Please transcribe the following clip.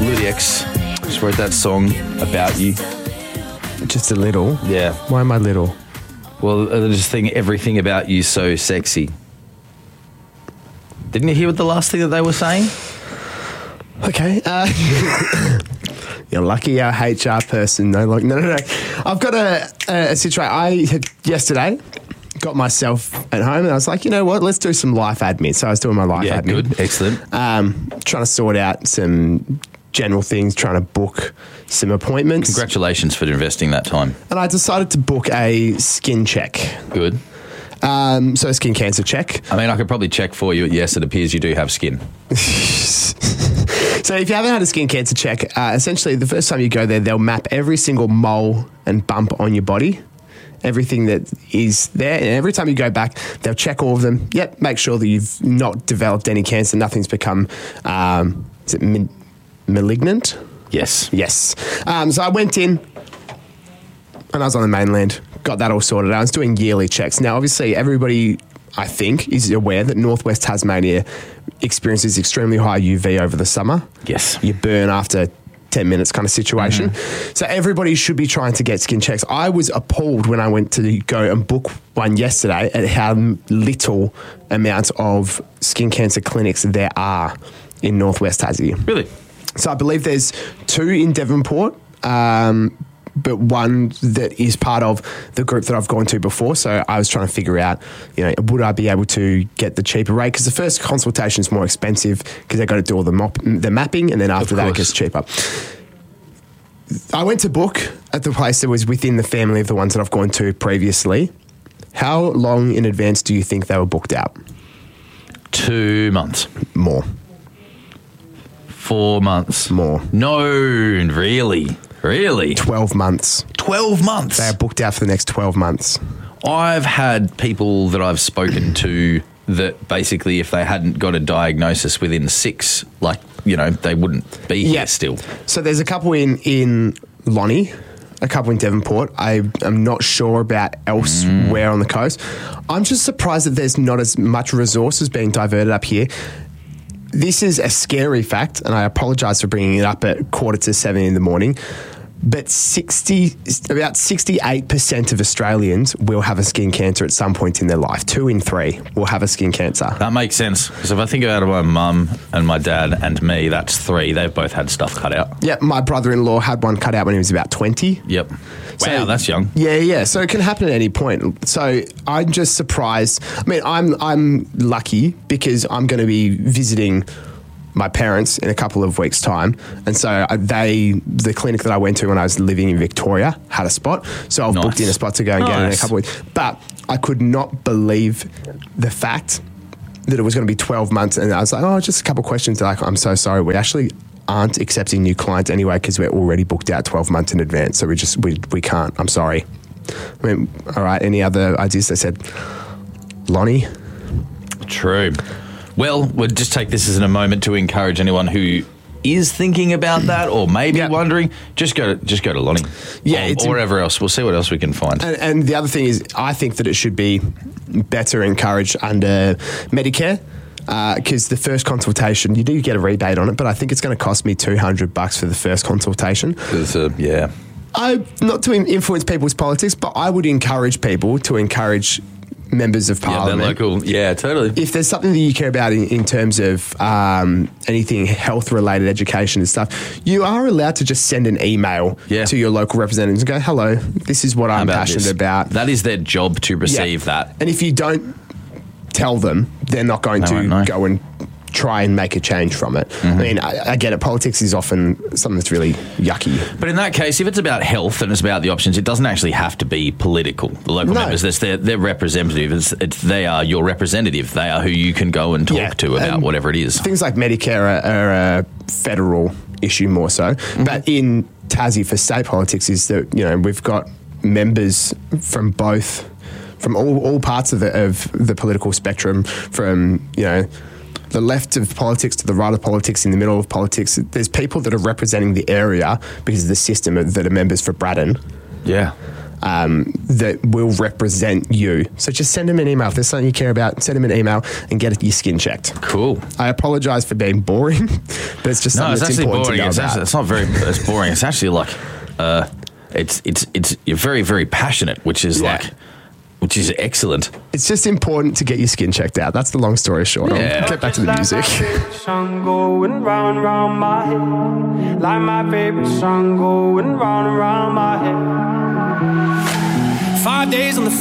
Ludix just wrote that song about you. Just a little. Yeah. Why am I little? Well, I just think everything about you so sexy. Didn't you hear what the last thing that they were saying? Okay. You're lucky our HR person. No. I've got a situation. Yesterday got myself at home and I was like, you know what? Let's do some life admin. So I was doing my life admin. Good. Excellent. Trying to sort out some general things, trying to book some appointments. Congratulations for investing that time. And I decided to book a skin check. Good. So a skin cancer check. I mean, I could probably check for you. Yes, it appears you do have skin. So if you haven't had a skin cancer check, essentially the first time you go there, they'll map every single mole and bump on your body, everything that is there. And every time you go back, they'll check all of them. Yep, make sure that you've not developed any cancer, nothing's become, is it malignant? Yes. Yes. So I went in and I was on the mainland, got that all sorted out. I was doing yearly checks. Now, obviously, everybody, I think, is aware that Northwest Tasmania experiences extremely high UV over the summer. Yes. You burn after 10 minutes kind of situation. Mm-hmm. So everybody should be trying to get skin checks. I was appalled when I went to go and book one yesterday at how little amounts of skin cancer clinics there are in Northwest Tassie. Really? So I believe there's 2 in Devonport, but one that is part of the group that I've gone to before. So I was trying to figure out, would I be able to get the cheaper rate? Because the first consultation is more expensive because they've got to do all the mapping, and then after that it gets cheaper. I went to book at the place that was within the family of the ones that I've gone to previously. How long in advance do you think they were booked out? 2 months. More. 4 months. More. No, really? Really? 12 months. 12 months? They are booked out for the next 12 months. I've had people that I've spoken to that basically if they hadn't got a diagnosis within 6, they wouldn't be here still. So there's a couple in Lonnie, a couple in Devonport. I am not sure about elsewhere on the coast. I'm just surprised that there's not as much resources being diverted up here. This is a scary fact, and I apologise for bringing it up at 6:45 in the morning, but about 68% of Australians will have a skin cancer at some point in their life. 2 in 3 will have a skin cancer. That makes sense, because if I think about my mum and my dad and me, that's 3. They've both had stuff cut out. Yep, my brother-in-law had one cut out when he was about 20. Yep. Wow, that's young. Yeah. So it can happen at any point. So I'm just surprised. I mean, I'm lucky because I'm going to be visiting my parents in a couple of weeks' time. And so the clinic that I went to when I was living in Victoria had a spot. So I've booked in a spot to go and get it in a couple of weeks. But I could not believe the fact that it was going to be 12 months. And I was like, just a couple of questions. Like, I'm so sorry. We actually aren't accepting new clients anyway because we're already booked out 12 months in advance. So we can't. I'm sorry. I mean, all right. Any other ideas? They said, Lonnie? True. Well, we'll just take this as a moment to encourage anyone who is thinking about that or maybe wondering, just go to Lonnie. Yeah, or wherever else. We'll see what else we can find. And the other thing is, I think that it should be better encouraged under Medicare because the first consultation, you do get a rebate on it, but I think it's going to cost me $200 for the first consultation. Not to influence people's politics, but I would encourage people to encourage members of parliament. Yeah, local. Yeah, totally. If there's something that you care about in terms of anything health-related education and stuff, you are allowed to just send an email to your local representatives and go, hello, this is what I'm passionate about. That is their job to receive that. And if you don't tell them, they're not going to go and try and make a change from it. Mm-hmm. I mean, I get it. Politics is often something that's really yucky. But in that case, if it's about health and it's about the options, it doesn't actually have to be political. The local members, they're representative. They are your representative. They are who you can go and talk to about whatever it is. Things like Medicare are a federal issue more so. Mm-hmm. But in Tassie for state politics is that, we've got members from all parts of the political spectrum, from, the left of politics to the right of politics, in the middle of politics. There's people that are representing the area because of the system that are members for Braddon. Yeah. that will represent you. So just send them an email. If there's something you care about, send them an email and get your skin checked. Cool. I apologize for being boring, but it's just something that's important boring. to know about. It's not very it's boring. It's actually like it's you're very, very passionate, which is which is excellent. It's just important to get your skin checked out. That's the long story short. Yeah. I'll get back to the music. Going round and round my head, like my favorite song going round and round my head. 5 days on the